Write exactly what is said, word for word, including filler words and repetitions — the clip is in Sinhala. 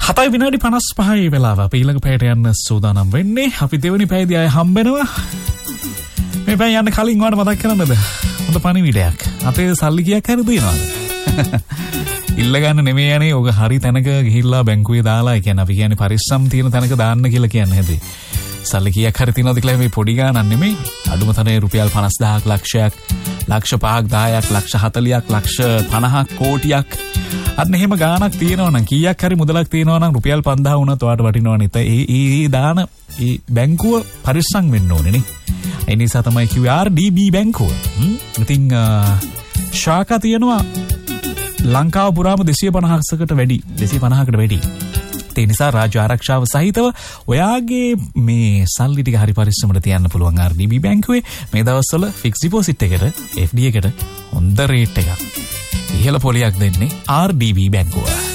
හතයි විනාඩි පනස් පහයි වෙලාව අපි ඊළඟ පැයට යන්න සූදානම් වෙන්නේ. අපි දෙවෙනි පැයදී ආය හම්බෙනවා. මේ පැය යන්න කලින් ඔයාලට මතක් කරන්නද? හොඳ පණිවිඩයක්. අපේ සල්ලි කීයක් හරි දෙනවද? ඉල්ල ගන්න නෙමෙයි යන්නේ. ඔක හරි තැනක ගිහිල්ලා බැංකුවේ දාලා, ඒ කියන්නේ අපි කියන්නේ පරිස්සම් තියෙන තැනක දාන්න කියලා කියන්නේ හැදී. සල්ලි කීයක් හරි තියනවද කියලා මේ පොඩි ගානක් නෙමෙයි. අඩුම තරමේ රුපියල් පනස් දහසක්, ලක්ෂයක්, ලක්ෂ පහක්, දහයක්, ලක්ෂ හතළියක්, ලක්ෂ පනහක්, කෝටියක්. අන්න එහෙම ගානක් තියෙනවා නම්, කීයක් හරි මුදලක් තියෙනවා නම් රුපියල් පන්දාහ වුණත් ඔයාලට වටිනවනේ. ඒ ඒ දාන ඒ බැංකුව පරිස්සම් වෙන්න ඕනේ නේ. ඒ නිසා තමයි කිව්වේ ආර් ඩී බී බැංකුව. හ්ම්. ඉතින් ශාඛා තියෙනවා ලංකාව පුරාම දෙසිය පනහකට වැඩි. දෙසිය පනහකට වැඩි. ඒ නිසා රාජ්‍ය ආරක්ෂාව සහිතව ඔයාගේ මේ සල්ලි ටික හරි පරිස්සමට තියන්න පුළුවන් ආර් ඩී බී බැංකුවේ. මේ දවස්වල ෆික්ස් ඩිපොසිට් එකට, එෆ් ඩී එකට හොඳ රේට් එකක්, ඉහළ පොලියක් දෙන්නේ ආර් ඩී බී බැංකුව.